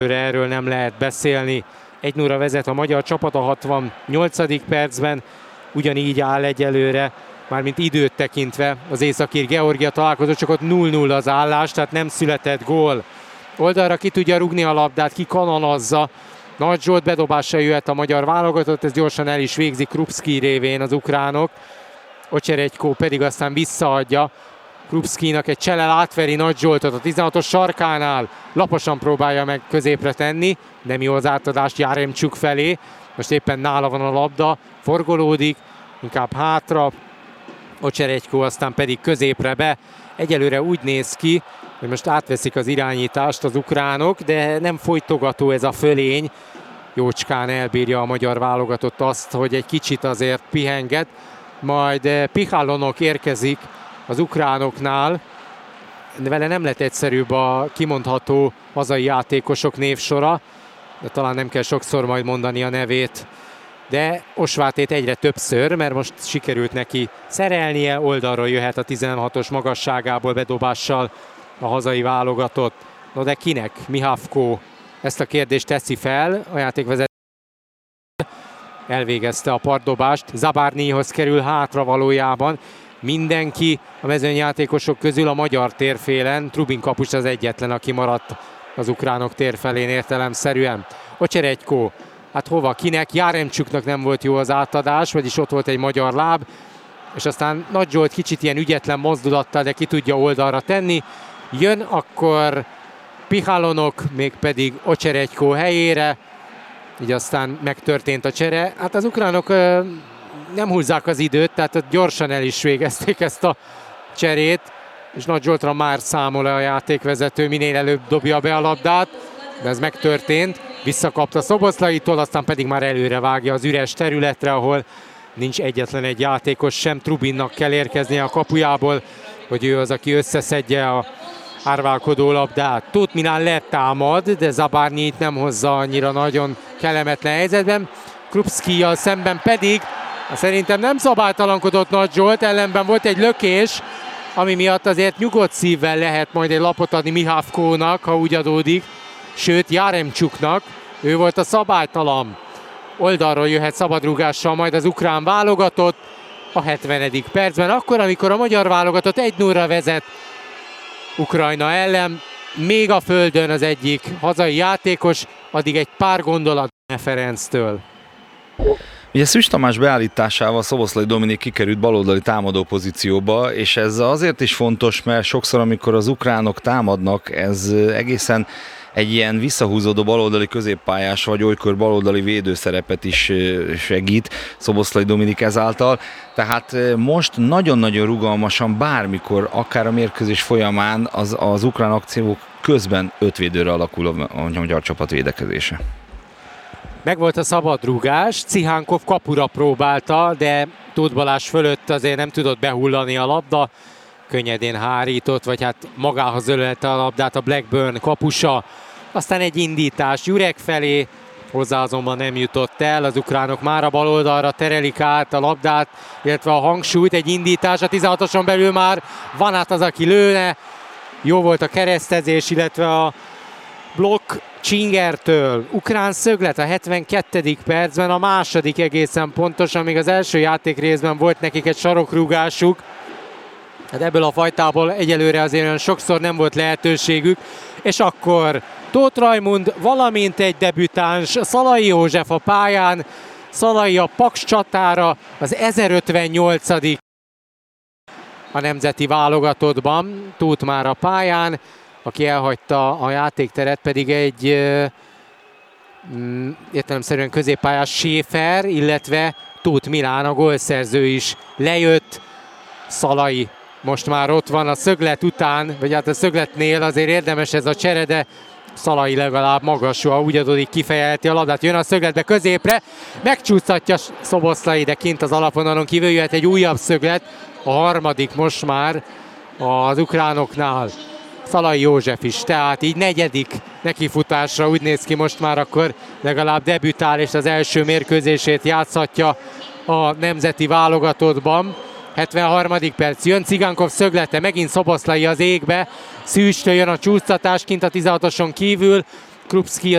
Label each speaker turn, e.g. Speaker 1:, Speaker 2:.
Speaker 1: Erről nem lehet beszélni. 1-0-ra vezet a magyar csapat a 68. percben, ugyanígy áll egyelőre, mármint időt tekintve az északír Georgia találkozó, csak ott 0-0 az állás, tehát nem született gól. Oldalra ki tudja rugni a labdát, ki kanonazza. Nagy Zsolt bedobása jöhet a magyar válogatott, ez gyorsan el is végzi Krupski révén az ukránok. Ocseredjko pedig aztán visszaadja. Krupskinak egy cselel átveri Nagy Zsoltot a 16-os sarkánál. Laposan próbálja meg középre tenni, nem jó az átadást Jaremcsuk felé. Most éppen nála van a labda, forgolódik, inkább hátra. Ocseredjko aztán pedig középre be. Egyelőre úgy néz ki, hogy most átveszik az irányítást az ukránok, de nem folytogató ez a fölény. Jócskán elbírja a magyar válogatott azt, hogy egy kicsit azért pihenget. Majd Pihálonok érkezik az ukránoknál, de vele nem lett egyszerűbb a kimondható hazai játékosok névsora, de talán nem kell sokszor majd mondani a nevét. De Osvátét egyre többször, mert most sikerült neki szerelnie, oldalról jöhet a 16-os magasságából bedobással a hazai válogatott. No de kinek? Mihavko ezt a kérdést teszi fel, a játékvezető elvégezte a partdobást, Zabárnyhoz kerül hátra valójában. Mindenki a mezőnyjátékosok közül a magyar térfélen, Trubin kapus az egyetlen, aki maradt az ukránok térfelén értelemszerűen. Ocseredjko, hát hova, kinek? Jaremcsuknak nem volt jó az átadás, vagyis ott volt egy magyar láb, és aztán Nagy Zsolt kicsit ilyen ügyetlen mozdulattal, de ki tudja oldalra tenni. Jön akkor Pihálonok, mégpedig Ocseredjko helyére, így aztán megtörtént a csere. Hát az ukránok nem húzzák az időt, tehát gyorsan el is végezték ezt a cserét, és Nagy Zsoltra már számol a játékvezető, minél előbb dobja be a labdát, de ez megtörtént. Visszakapta Szoboszlaitól, aztán pedig már előre vágja az üres területre, ahol nincs egyetlen egy játékos sem. Trubinnak kell érkeznie a kapujából, hogy ő az, aki összeszedje a árválkodó labdát. Tóth Milán letámad, de Zabárnyi itt nem hozza annyira nagyon kellemetlen helyzetben. Krupskijjal szemben pedig szerintem nem szabálytalankodott Nagy Zsolt, ellenben volt egy lökés, ami miatt azért nyugodt szívvel lehet majd egy lapot adni Mihavkónak, ha úgy adódik, sőt Jaremcsuknak, ő volt a szabálytalan. Oldalról jöhet szabadrúgással majd az ukrán válogatott a 70. percben, akkor, amikor a magyar válogatott 1-0-ra vezet Ukrajna ellen, még a földön az egyik hazai játékos, addig egy pár gondolat Ferenctől.
Speaker 2: Ugye Szűcs Tamás beállításával Szoboszlai Dominik kikerült baloldali támadó pozícióba, és ez azért is fontos, mert sokszor, amikor az ukránok támadnak, ez egészen egy ilyen visszahúzódó baloldali középpályás vagy olykor baloldali védőszerepet is segít Szoboszlai Dominik ezáltal. Tehát most nagyon-nagyon rugalmasan bármikor, akár a mérkőzés folyamán az ukrán akciók közben 5 védőre alakul a magyar csapat védekezése.
Speaker 1: Megvolt a szabadrúgás, Cihánkov kapura próbálta, de Tóth Balázs fölött azért nem tudott behullani a labda. Könnyedén hárított, vagy hát magához ölelte a labdát a Blackburn kapusa. Aztán egy indítás Jurek felé, hozzá azonban nem jutott el. Az ukránok már a bal oldalra terelik át a labdát, illetve a hangsúlyt. Egy indítás, a 16-oson belül már van át az, aki lőne. Jó volt a keresztezés, illetve a blokk Csingertől. Ukrán szöglet a 72. percben, a második egészen pontosan, még az első játék részben volt nekik egy sarokrúgásuk. Hát ebből a fajtából egyelőre azért olyan sokszor nem volt lehetőségük, és akkor Tóth Rajmund, valamint egy debütáns, Szalai József a pályán, Szalai a Paks csatára, az 1058. a nemzeti válogatottban, Tóth már a pályán, aki elhagyta a játékteret, pedig egy értelemszerűen középpályás Schäfer, illetve Tóth Milán, a gólszerző is lejött. Szalai most már ott van a szöglet után, vagy hát a szögletnél azért érdemes ez a csere, de Szalai legalább magasra, úgy adódik, kifejelheti a labdát, jön a szögletbe középre, megcsúsztatja Szoboszlai, de kint az alapvonalon kívül jöhet egy újabb szöglet, a harmadik most már az ukránoknál. Szalai József is, tehát így negyedik nekifutásra úgy néz ki most már, akkor legalább debütál, és az első mérkőzését játszhatja a nemzeti válogatottban. 73. perc, jön Cigánkov szöglete, megint Szoboszlai az égbe, Szűcstől jön a csúsztatás kint a 16-oson kívül, Krupski